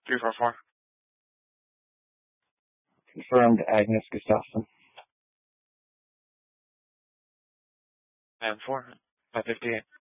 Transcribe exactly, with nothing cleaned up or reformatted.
three four four. Confirmed, Agnes Gustafson. nine four. five fifty-eight.